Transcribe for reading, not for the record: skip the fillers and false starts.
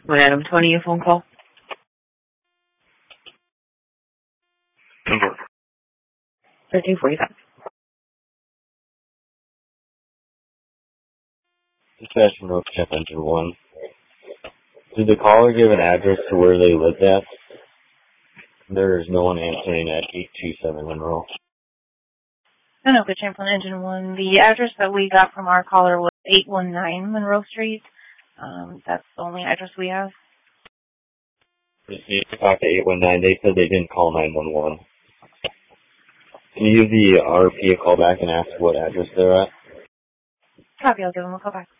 One Adam 20, a phone call. 1345. Dispatch from Road Check Engine 1. Did the caller give an address to where they lived at? There is no one answering at 827 Monroe. No, good Champlain Engine 1. The address that we got from our caller was 819 Monroe Street. That's the only address we have. You talked to 819. They said they didn't call 911. Can you give the RP a call back and ask what address they're at? Copy, I'll give them a call back.